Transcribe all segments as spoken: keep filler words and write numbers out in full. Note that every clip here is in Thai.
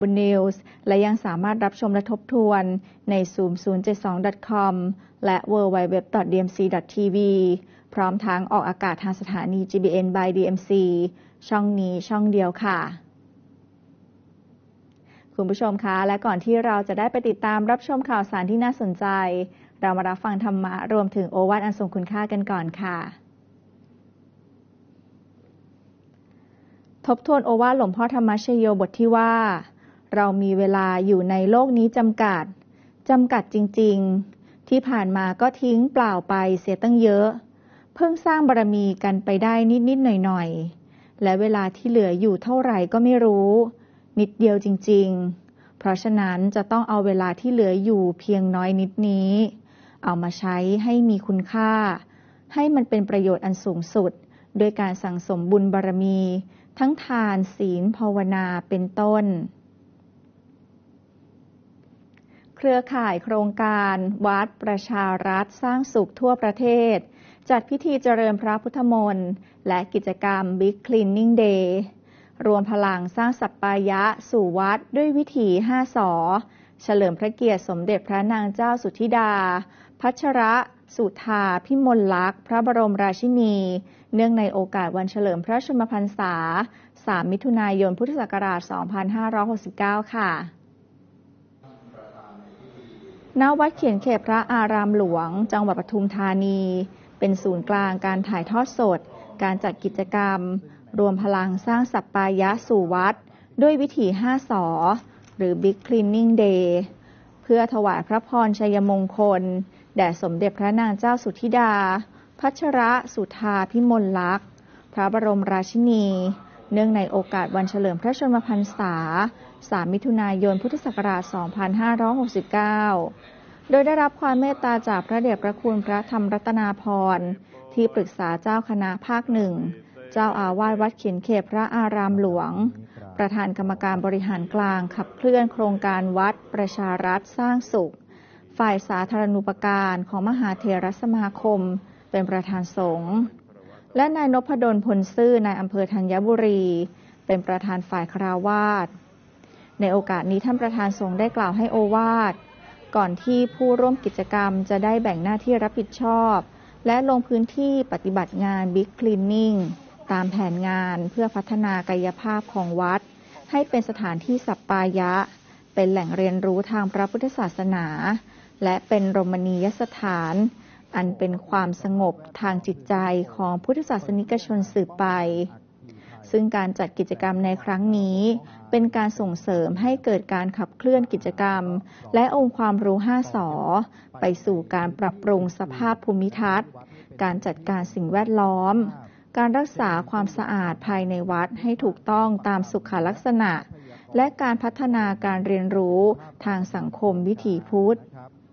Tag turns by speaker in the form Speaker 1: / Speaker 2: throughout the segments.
Speaker 1: บน News และยังสามารถรับชมและทบทวนใน ซูม ศูนย์ เจ็ด สอง ดอท คอม และ ดับเบิลยู ดับเบิลยู ดับเบิลยู ดอท ดี เอ็ม ซี ดอท ที วี พร้อมทั้งออกอากาศทางสถานี จี บี เอ็น by ดี เอ็ม ซี ช่องนี้ช่องเดียวค่ะคุณผู้ชมคะและก่อนที่เราจะได้ไปติดตามรับชมข่าวสารที่น่าสนใจเรามารับฟังธรรมะรวมถึงโอวาทอันทรงคุณค่ากันก่อนค่ะทบทวนโอวาทหลวงพ่อธรรมชโยบทที่ว่าเรามีเวลาอยู่ในโลกนี้จำกัดจำกัดจริงๆที่ผ่านมาก็ทิ้งเปล่าไปเสียตั้งเยอะเพิ่งสร้างบารมีกันไปได้นิดๆหน่อยๆและเวลาที่เหลืออยู่เท่าไหร่ก็ไม่รู้นิดเดียวจริงๆเพราะฉะนั้นจะต้องเอาเวลาที่เหลืออยู่เพียงน้อยนิดนี้เอามาใช้ให้มีคุณค่าให้มันเป็นประโยชน์อันสูงสุดโดยการสั่งสมบุญบารมีทั้งทานศีลภาวนาเป็นต้นเครือข่ายโครงการวัดประชารัฐสร้างสุขทั่วประเทศจัดพิธีเจริญพระพุทธมนต์และกิจกรรม Big Cleaning Day รวมพลังสร้างสัปปายะสู่วัดด้วยวิถีห้าสอเฉลิมพระเกียรติสมเด็จพระนางเจ้าสุทธิดาพัชรสุธาพิมลลักษณ์พระบรมราชินีเนื่องในโอกาสวันเฉลิมพระชนมพรรษาสามมิถุนายนพุทธศักราชสองพันห้าร้อยหกสิบเก้าค่ะณ วัดเขียนเขตพระอารามหลวงจังหวัดปทุมธานีเป็นศูนย์กลางการถ่ายทอดสดการจัดกิจกรรมรวมพลังสร้างสัปปายะสู่วัดด้วยวิถีห้าสอหรือ Big Cleaning Day เพื่อถวายพระพรชัยมงคลแด่สมเด็จพระนางเจ้าสุทธิดาพัชรสุธาพิมลลักษณ์พระบรมราชินีเนื่องในโอกาสวันเฉลิมพระชนมพรรษาสามมิถุนายนพุทธศักราชสองพันห้าร้อยหกสิบเก้าโดยได้รับความเมตตาจากพระเดชพระคุณพระธรรมรัตนาภรณ์ที่ปรึกษาเจ้าคณะภาคหนึ่งเจ้าอาวาสวัดเขียนเขตพระอารามหลวงประธานกรรมการบริหารกลางขับเคลื่อนโครงการวัดประชารัฐสร้างสุขฝ่ายสาธารณูปการของมหาเถรสมาคมเป็นประธานสงฆ์และนายนพดลพลซื่อนายอำเภอธัญบุรีเป็นประธานฝ่ายคฤหัสถ์ในโอกาสนี้ท่านประธานสงฆ์ได้กล่าวให้โอวาทก่อนที่ผู้ร่วมกิจกรรมจะได้แบ่งหน้าที่รับผิดชอบและลงพื้นที่ปฏิบัติงาน Big Cleaning ตามแผนงานเพื่อพัฒนากายภาพของวัดให้เป็นสถานที่สัปปายะเป็นแหล่งเรียนรู้ทางพระพุทธศาสนาและเป็นรมณียสถานอันเป็นความสงบทางจิตใจของพุทธศาสนิกชนสืบไปซึ่งการจัดกิจกรรมในครั้งนี้เป็นการส่งเสริมให้เกิดการขับเคลื่อนกิจกรรมและองค์ความรู้ห้าสอไปสู่การปรับปรุงสภาพภูมิทัศน์การจัดการสิ่งแวดล้อมการรักษาความสะอาดภายในวัดให้ถูกต้องตามสุขลักษณะและการพัฒนาการเรียนรู้ทางสังคมวิถีพุทธ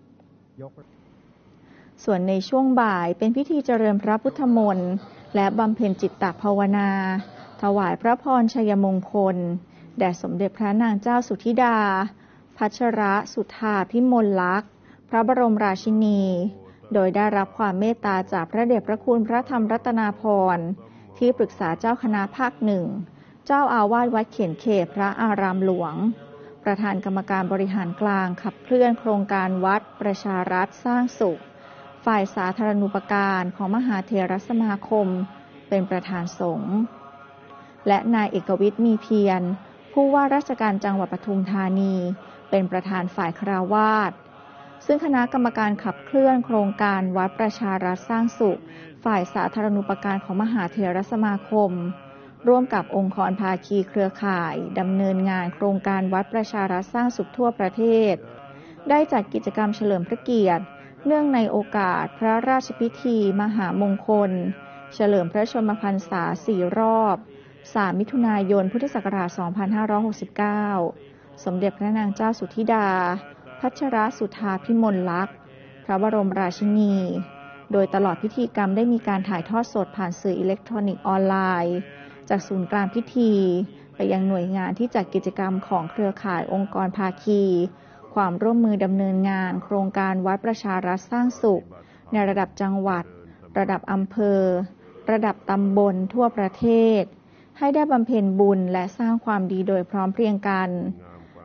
Speaker 1: ส่วนในช่วงบ่ายเป็นพิธีเจริญพระพุทธมนต์และบำเพ็ญจิตตภาวนาถวายพระพรชัยมงคลแด่สมเด็จพระนางเจ้าสุทธิดาพัชรสุธาพิมลลักษณ์พระบรมราชินีโดยได้รับความเมตตาจากพระเดชพระคุณพระธรรมรัตนาภรณ์ที่ปรึกษาเจ้าคณะภาคหนึ่งเจ้าอาวาสวัดเขียนเขตพระอารามหลวงประธานกรรมการบริหารกลางขับเคลื่อนโครงการวัดประชารัฐสร้างสุขฝ่ายสาธารณูปการของมหาเถรสมาคมเป็นประธานสงฆ์และนายเอกวิทย์มีเพียรผู้ว่าราชการจังหวัดปทุมธานีเป็นประธานฝ่ายคฤหัสถ์ซึ่งคณะกรรมการขับเคลื่อนโครงการวัดประชารัฐสร้างสุขฝ่ายสาธารณูปการของมหาเถรสมาคมร่วมกับองค์กรภาคีเครือข่ายดำเนินงานโครงการวัดประชารัฐสร้างสุขทั่วประเทศได้จัดกิจกรรมเฉลิมพระเกียรติเนื่องในโอกาสพระราชพิธีมหามงคลเฉลิมพระชนมพรรษาสี่รอบสามมิถุนายนพุทธศักราชสองพันห้าร้อยหกสิบเก้าสมเด็จพระนางเจ้าสุทธิดาพัชรสุธาพิมลลักษณ์พระบรมราชินีโดยตลอดพิธีกรรมได้มีการถ่ายทอดสดผ่านสื่ออิเล็กทรอนิกส์ออนไลน์จากศูนย์กลางพิธีไปยังหน่วยงานที่จัดกิจกรรมของเครือข่ายองค์กรภาคีความร่วมมือดำเนินงานโครงการวัดประชารัฐสร้างสุขในระดับจังหวัดระดับอำเภอระดับตำบลทั่วประเทศให้ได้บำเพ็ญบุญและสร้างความดีโดยพร้อมเพรียงกัน